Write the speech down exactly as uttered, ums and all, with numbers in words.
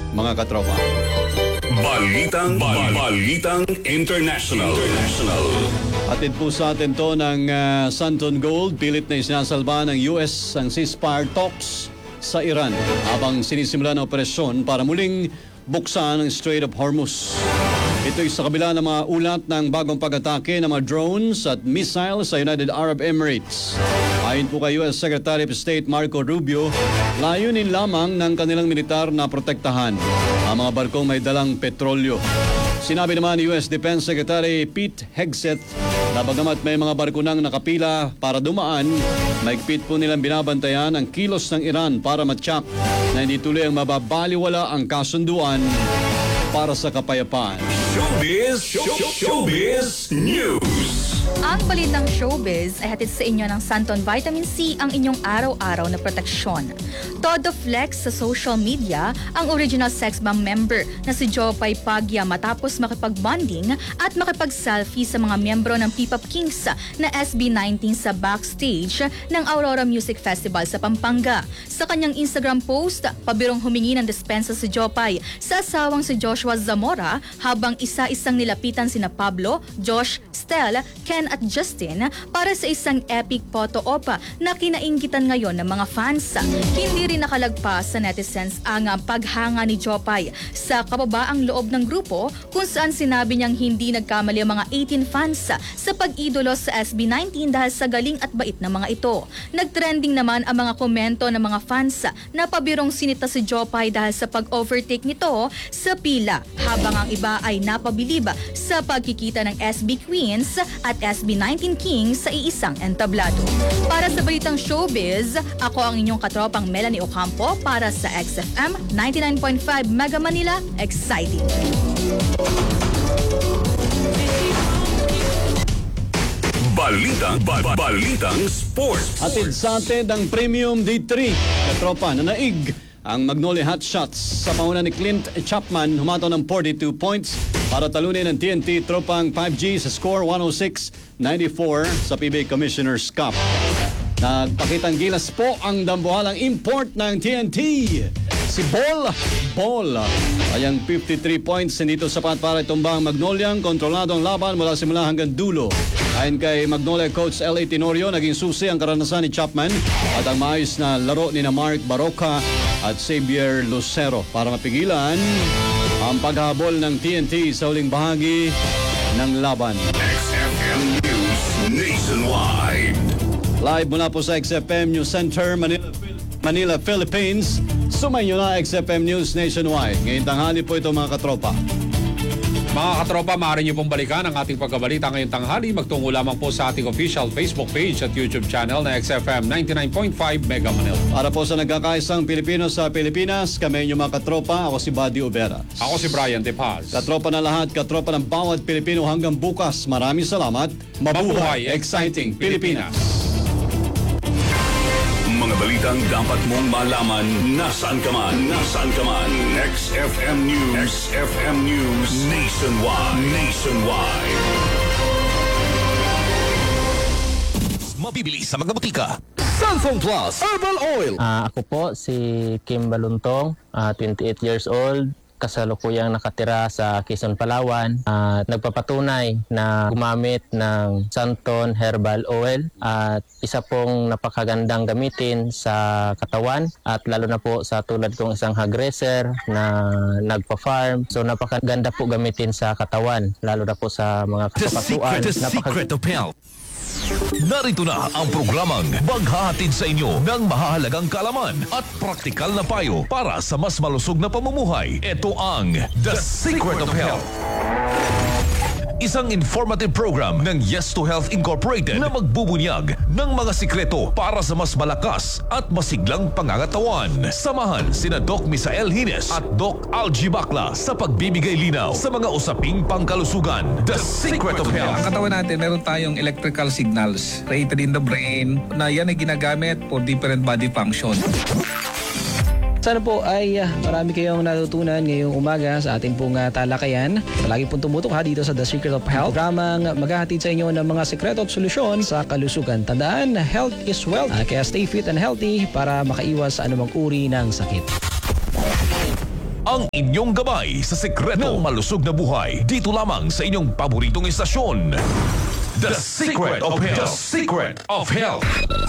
mga katropa. Balitang, bal- Balitang International. International. Atid po sa atin to ng uh, Santon Gold, pilit na isinasalba ng U S ang ceasefire talks sa Iran habang sinisimula ng operasyon para muling buksan ang Strait of Hormuz. Ito'y sa kabila ng mga ulat ng bagong pag-atake ng mga drones at missiles sa United Arab Emirates. Ayon po kay U S Secretary of State Marco Rubio, layunin lamang ng kanilang militar na protektahan ang mga barkong may dalang petrolyo. Sinabi naman ni U S Defense Secretary Pete Hegseth na bagamat may mga barko nang nakapila para dumaan, maigpit po nilang binabantayan ang kilos ng Iran para matyak na hindi tuloy ang mababaliwala ang kasunduan para sa kapayapaan. Showbiz, show, Showbiz News. Ang balitang showbiz ay hatid sa inyo ng Santon Vitamin C, ang inyong araw-araw na proteksyon. Todo flex sa social media ang original sex bomb member na si Jopay Pagya matapos makipag-bonding at makipag-selfie sa mga miyembro ng P-Pop Kings na S B nineteen sa backstage ng Aurora Music Festival sa Pampanga. Sa kanyang Instagram post, pabirong humingi ng dispensa si Jopay sa asawang si Joshua Zamora habang isa-isang nilapitan sina Pablo, Josh, Stel, Ken at Justin para sa isang epic photo op na kinainggitan ngayon ng mga fans. Hindi rin nakalagpas sa netizens ang paghanga ni Jopay sa kababaang loob ng grupo kung saan sinabi niyang hindi nagkamali ang mga eighteen fans sa pag-idolo sa S B nineteen dahil sa galing at bait ng mga ito. Nagtrending naman ang mga komento ng mga fans na pabirong sinita si Jopay dahil sa pag-overtake nito sa pila, habang ang iba ay napabilib sa pagkikita ng S B Queens at S B nineteen Kings sa iisang entablado. Para sa balitang showbiz, ako ang inyong katropang Melanie Ocampo para sa X F M ninety-nine point five Mega Manila. Exciting! Balitang, ba- Balitang Sports. Atid sa atin ang Premium D three. Katropa na naig ang Magnolia Hotshots sa panguna ni Clint Chapman, humato ng forty-two points para talunin ng T N T Tropang five G sa score one oh six ninety-four sa P B A Commissioner's Cup. Nagpakitang gilas po ang dambuhalang import ng T N T, si Bol Bol. Ayang fifty-three points, hindi ito sapat para itumbang Magnoliang kontrolado ang laban mula simula hanggang dulo. Ayon kay Magnolia coach L A Tenorio, naging susi ang karanasan ni Chapman at ang maayos na laro ni na Mark Baroka at Xavier Lucero para mapigilan ang paghabol ng T N T sa huling bahagi ng laban. X F M News Nationwide. Live mula po sa X F M News Center, Manila, Manila, Philippines. Sumayo na X F M News Nationwide. Ngayong tanghali po ito mga katropa. Mga katropa, maaari niyo pong balikan ang ating pagkabalita ngayong tanghali. Magtungo lamang po sa ating official Facebook page at YouTube channel na X F M ninety-nine point five Mega Manila. Para po sa nagkakaisang Pilipino sa Pilipinas, kami inyong mga katropa. Ako si Buddy Ubera. Ako si Brian De Paz. Katropa na lahat, katropa ng bawat Pilipino hanggang bukas. Maraming salamat. Mabuhay, exciting Pilipinas. Mga balitang dapat mong malaman nasaan ka man. Nasaan ka man. X F M News. X F M News Nationwide. Nationwide. Mabibili sa mga butika. Cellphone Plus Herbal Oil. Ah, ako po si Kim Baluntong, ah, twenty-eight years old. Kasalukuyang nakatira sa Quezon, Palawan at nagpapatunay na gumamit ng Santon Herbal Oil at isa pong napakagandang gamitin sa katawan at lalo na po sa tulad kong isang hog racer na nagpa-farm. So napakaganda po gamitin sa katawan lalo na po sa mga kasapasuan. The Secret of Health. Narito na ang programang maghahatid sa inyo ng mahahalagang kaalaman at praktikal na payo para sa mas malusog na pamumuhay. Ito ang The Secret of Health. Isang informative program ng Yes to Health Incorporated na magbubunyag ng mga sikreto para sa mas malakas at masiglang pangangatawan. Samahan sina Doc Misael Hines at Doc Algie Bacla sa pagbibigay linaw sa mga usaping pangkalusugan. The Secret of Health. Ang katawan natin, meron tayong electrical signals created in the brain na yan ay ginagamit for different body function. Sana po ay uh, marami kayong natutunan ngayong umaga sa ating pong uh, talakayan. Palagi pong tumutok ha dito sa The Secret of Health. Programang maghahatid sa inyo ng mga sekreto at solusyon sa kalusugan. Tandaan, health is wealth. Uh, kaya stay fit and healthy para makaiwas sa anumang uri ng sakit. ang inyong gabay sa sekreto ng malusog na buhay. Dito lamang sa inyong paboritong istasyon. The Secret of Health. The Secret of Health.